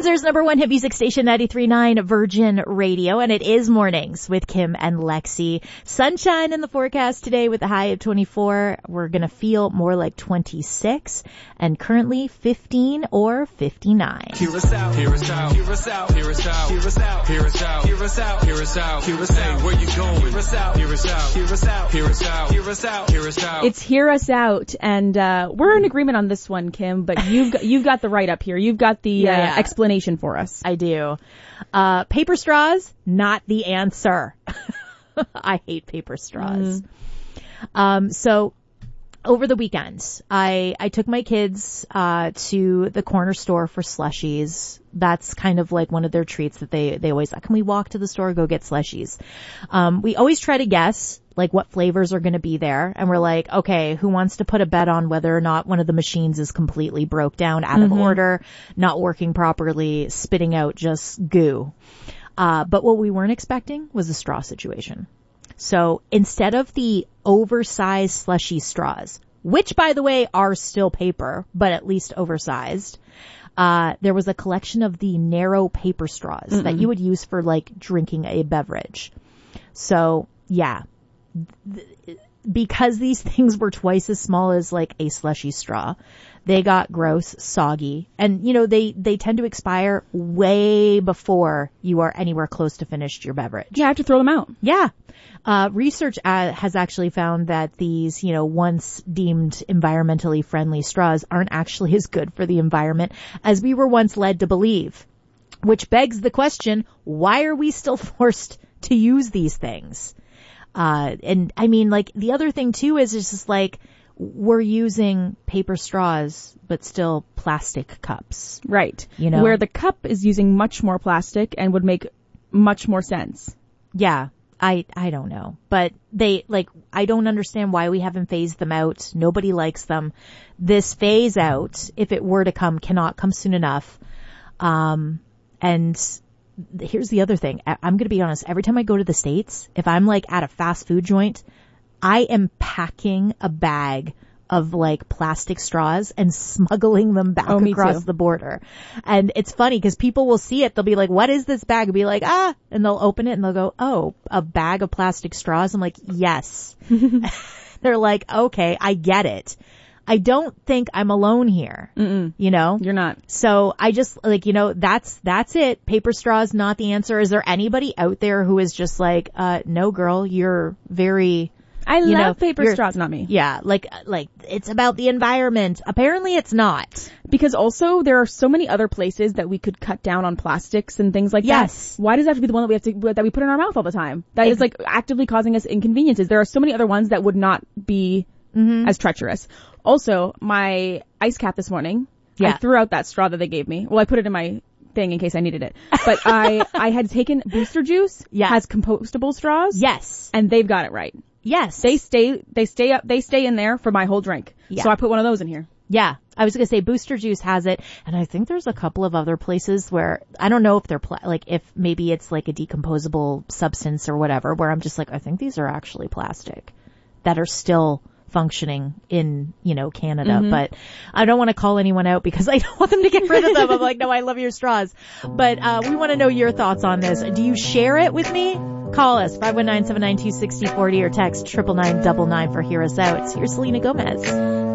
Windsor's number one hit music station, 93.9 Virgin Radio, and it is Mornings with Kim and Lexi. Sunshine in the forecast today with a high of 24. We're going to feel more like 26 and currently 15 or 59. Hear us out, hear us out, hear us out, hear us out, hear us out, hear us out, hear us out, hear us out, hear us out, where you going? Hear us out, hear us out, hear us out, hear us out, hear us out, hear us out. It's Hear Us Out, and we're in agreement on this one, Kim, but you've got the right up here. You've got the explanation for us. I do. Paper straws, not the answer. I hate paper straws. So over the weekend, I took my kids to the corner store for slushies. That's kind of like one of their treats that they always like. Can we walk to the store, go get slushies? We always try to guess like what flavors are going to be there. And we're like, okay, who wants to put a bet on whether or not one of the machines is completely broke down, out of order, not working properly, spitting out just goo. But what we weren't expecting was a straw situation. So instead of the oversized slushy straws, which by the way are still paper, but at least oversized, there was a collection of the narrow paper straws that you would use for like drinking a beverage. So yeah, because these things were twice as small as like a slushy straw, they got gross, soggy, and you know, they tend to expire way before you are anywhere close to finished your beverage. Yeah, I have to throw them out. Yeah. Research has actually found that these, you know, once deemed environmentally friendly straws aren't actually as good for the environment as we were once led to believe. Which begs the question, why are we still forced to use these things? And I mean, like, the other thing too is it's just like, we're using paper straws, but still plastic cups. Right. You know? Where the cup is using much more plastic and would make much more sense. Yeah. I don't know. But I don't understand why we haven't phased them out. Nobody likes them. This phase out, if it were to come, cannot come soon enough. And here's the other thing. I'm going to be honest. Every time I go to the States, if I'm like at a fast food joint, I am packing a bag of like plastic straws and smuggling them back across the border. And it's funny because people will see it. They'll be like, what is this bag? I'll be like, and they'll open it and they'll go, oh, a bag of plastic straws. I'm like, yes. They're like, okay, I get it. I don't think I'm alone here. You know? You're not. So I just like, you know, that's it. Paper straws, not the answer. Is there anybody out there who is just like, no girl, you're very, I love paper straws, not me. Yeah, like it's about the environment. Apparently it's not. Because also there are so many other places that we could cut down on plastics and things like that. Why does that have to be the one that we put in our mouth all the time? That is like actively causing us inconveniences. There are so many other ones that would not be as treacherous. Also, my ice cap this morning, I threw out that straw that they gave me. Well, I put it in my thing in case I needed it. But I had taken Booster Juice, has compostable straws. Yes. And they've got it right. Yes. They stay in there for my whole drink. Yeah. So I put one of those in here. Yeah. I was going to say Booster Juice has it. And I think there's a couple of other places where I don't know if they're if maybe it's like a decomposable substance or whatever, where I'm just like, I think these are actually plastic that are still functioning in, you know, Canada. But I don't want to call anyone out because I don't want them to get rid of them. I'm like, no, I love your straws. But we want to know your thoughts on this. Do you share it with me? Call us 519-792-6040 or text 99999 for Hear Us Out. Here's Selena Gomez.